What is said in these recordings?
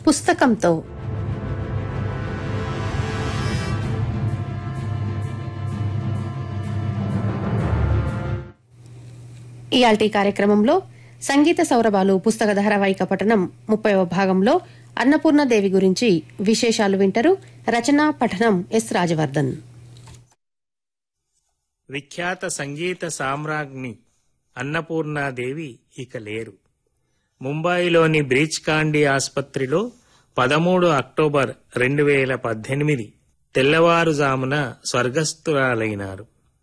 పుస్తకంతో. ఇయాల్టి కార్యక్రమంలో సంగీత సౌరభాలు పుస్తక ధారావాహిక పఠనం 30వ భాగంలో అన్నపూర్ణాదేవి గురించి విశేషాలు వింటారు. రచన పఠనం ఎస్ రాజవర్ధన్. విఖ్యాత సంగీత సామ్రాజ్ఞి అన్నపూర్ణాదేవి ఇక లేరు. ముంబాయిలోని బ్రీచ్ కాండీ ఆసుపత్రిలో 13 అక్టోబర్ 2018 తెల్లవారుజామున స్వర్గస్థురాలైనారు.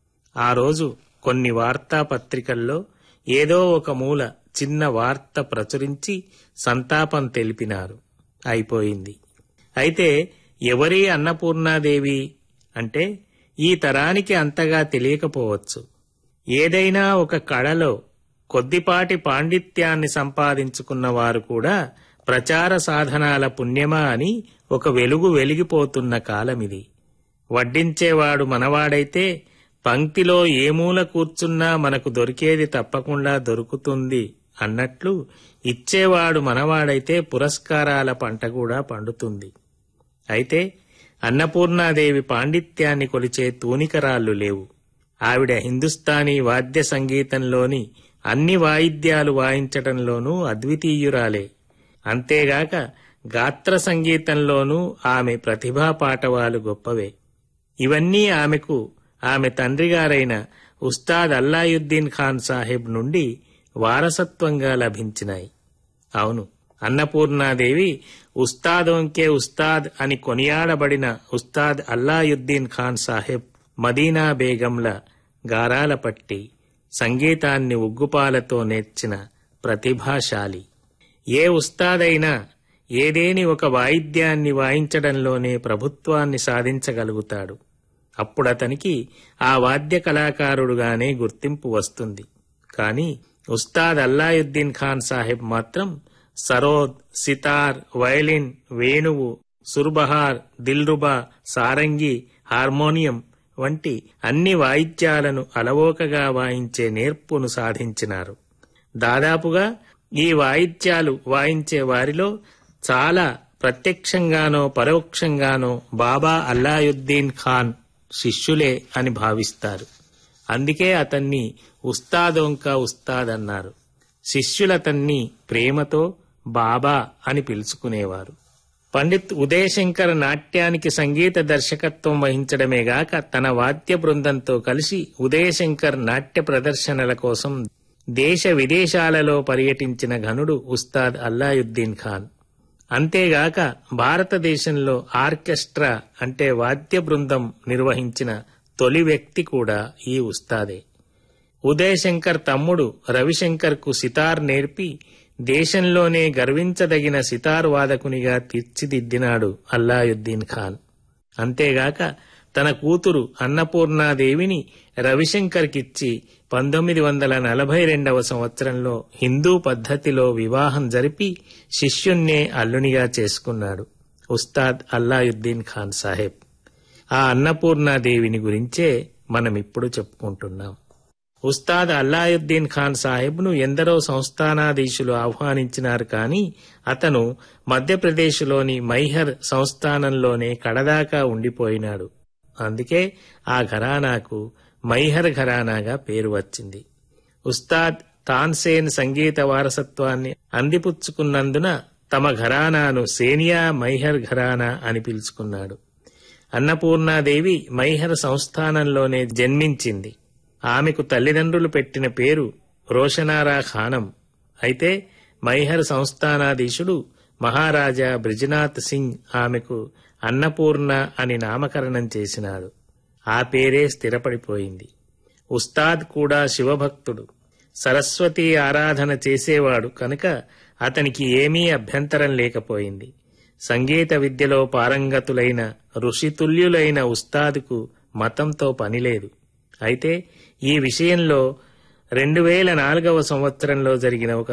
ఆ రోజు కొన్ని వార్తాపత్రికల్లో ఏదో ఒక మూల చిన్న వార్త ప్రచురించి సంతాపం తెలిపినారు. అయిపోయింది. అయితే ఎవరి అన్నపూర్ణాదేవి అంటే ఈ తరానికి అంతగా తెలియకపోవచ్చు. ఏదైనా ఒక కళలో కొద్దిపాటి పాండిత్యాన్ని సంపాదించుకున్న వారు కూడా ప్రచార సాధనాల పుణ్యమా అని ఒక వెలుగు వెలిగిపోతున్న కాలమిది. వడ్డించేవాడు మనవాడైతే పంక్తిలో ఏ మూల కూర్చున్నా మనకు దొరికేది తప్పకుండా దొరుకుతుంది అన్నట్లు ఇచ్చేవాడు మనవాడైతే పురస్కారాల పంట కూడా పండుతుంది. అయితే అన్నపూర్ణాదేవి పాండిత్యాన్ని కొలిచే తూనికరాళ్లు లేవు. ఆవిడ హిందుస్థానీ వాద్య సంగీతంలోని అన్ని వాయిద్యాలు వాయించటంలోనూ అద్వితీయురాలే. అంతేగాక గాత్ర సంగీతంలోనూ ఆమె ప్రతిభా పాటవాలు గొప్పవే. ఇవన్నీ ఆమెకు ఆమె తండ్రిగారైన ఉస్తాద్ అల్లాయుద్దీన్ ఖాన్ సాహెబ్ నుండి వారసత్వంగా లభించినాయి. అవును, అన్నపూర్ణాదేవి ఉస్తాదోంకే ఉస్తాద్ అని కొనియాడబడిన ఉస్తాద్ అల్లాయుద్దీన్ ఖాన్ సాహెబ్, మదీనా బేగంల గారాల పట్టి సంగీతాన్ని ఉగ్గుపాలతో నేర్చిన ప్రతిభాశాలి. ఏ ఉస్తాదైనా ఏదేని ఒక వాయిద్యాన్ని వాయించడంలోనే ప్రభుత్వాన్ని సాధించగలుగుతాడు. అప్పుడతనికి ఆ వాద్య కళాకారుడుగానే గుర్తింపు వస్తుంది. కాని ఉస్తాద్ అల్లాయుద్దీన్ ఖాన్ సాహెబ్ మాత్రం సరోద్, సితార్, వయలిన్, వేణువు, సుర్బహార్, దిల్రుబా, సారంగి, హార్మోనియం వంటి అన్ని వాయిద్యాలను అలవోకగా వాయించే నేర్పును సాధించినారు. దాదాపుగా ఈ వాయిద్యాలు వాయించే వారిలో చాలా ప్రత్యక్షంగానో పరోక్షంగానో బాబా అల్లాయుద్దీన్ ఖాన్ శిష్యులే అని భావిస్తారు. అందుకే అతన్ని ఉస్తాదోంకా ఉస్తాద్ అన్నారు. శిష్యులతన్ని ప్రేమతో బాబా అని పిలుచుకునేవారు. పండిత్ ఉదయశంకర్ నాట్యానికి సంగీత దర్శకత్వం వహించడమేగాక తన వాద్య బృందంతో కలిసి ఉదయశంకర్ నాట్య ప్రదర్శనల కోసం దేశ విదేశాలలో పర్యటించిన ఘనుడు ఉస్తాద్ అల్లాయుద్దీన్ ఖాన్. అంతేగాక భారతదేశంలో ఆర్కెస్ట్రా అంటే వాద్య బృందం నిర్వహించిన తొలి వ్యక్తి కూడా ఈ ఉస్తాదే. ఉదయశంకర్ తమ్ముడు రవిశంకర్కు సితార్ నేర్పి దేశంలోనే గర్వించదగిన సితార్ వాదకునిగా తీర్చిదిద్దినాడు అల్లాయుద్దీన్ ఖాన్. అంతేగాక తన కూతురు అన్నపూర్ణాదేవిని రవిశంకర్కిచ్చి 1942వ సంవత్సరంలో హిందూ పద్ధతిలో వివాహం జరిపి శిష్యున్నే అల్లునిగా చేసుకున్నాడు ఉస్తాద్ అల్లాయుద్దీన్ ఖాన్ సాహెబ్. ఆ అన్నపూర్ణాదేవిని గురించే మనమిప్పుడు చెప్పుకుంటున్నాం. ఉస్తాద్ అల్లాయుద్దీన్ ఖాన్ సాహెబ్ను ఎందరో సంస్థానాధీశులు ఆహ్వానించినారు. కానీ అతను మధ్యప్రదేశ్లోని మైహర్ సంస్థానంలోనే కడదాకా ఉండిపోయినాడు. అందుకే ఆ ఘరానాకు మైహర్ ఘరానాగా పేరు వచ్చింది. ఉస్తాద్ తాన్సేన్ సంగీత వారసత్వాన్ని అందిపుచ్చుకున్నందున తమ ఘరానాను సేనియా మైహర్ ఘరానా అని పిలుచుకున్నాడు. అన్నపూర్ణాదేవి మైహర్ సంస్థానంలోనే జన్మించింది. ఆమెకు తల్లిదండ్రులు పెట్టిన పేరు రోషనారా ఖానం. అయితే మైహర్ సంస్థానాధీశుడు మహారాజా బ్రిజ్నాథ్ సింగ్ ఆమెకు అన్నపూర్ణ అని నామకరణం చేసినాడు. ఆ పేరే స్థిరపడిపోయింది. ఉస్తాద్ కూడా శివభక్తుడు, సరస్వతీ ఆరాధన చేసేవాడు కనుక అతనికి ఏమీ అభ్యంతరం లేకపోయింది. సంగీత విద్యలో పారంగతులైన ఋషితుల్యులైన ఉస్తాదుకు మతంతో పనిలేదు. అయితే ఈ విషయంలో 2004వ సంవత్సరంలో జరిగిన ఒక